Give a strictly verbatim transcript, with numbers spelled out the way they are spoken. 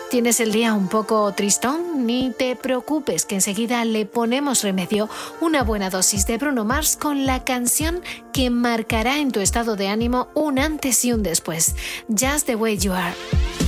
¿Tienes el día un poco tristón? Ni te preocupes, que enseguida le ponemos remedio. Una buena dosis de Bruno Mars con la canción que marcará en tu estado de ánimo un antes y un después. Just the Way You Are.